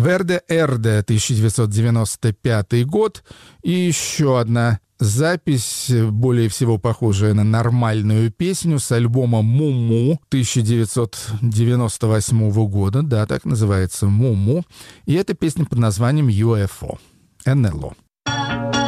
Верде Эрде, 1995 год. И еще одна запись, более всего похожая на нормальную песню, с альбома «Муму» 1998 года. Да, так называется «Муму». И эта песня под названием UFO. НЛО.